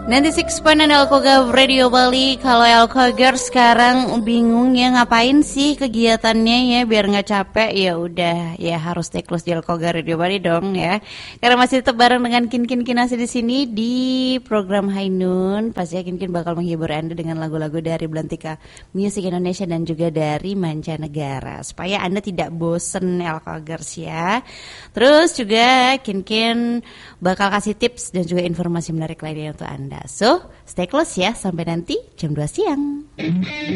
96.6 Elkoga Radio Bali. Kalau Elkoger sekarang bingung ya ngapain sih kegiatannya ya biar nggak capek, ya udah ya harus stay close di Elkoga Radio Bali dong ya. Karena masih tetap bareng dengan Kin Kinasi di sini di program High Noon. Pastinya Kin bakal menghibur Anda dengan lagu-lagu dari Belantika Music Indonesia dan juga dari mancanegara supaya Anda tidak bosen Elkogers ya. Terus juga Kin bakal kasih tips dan juga informasi menarik lainnya untuk Anda. So, stay close ya, sampai nanti jam 2 siang.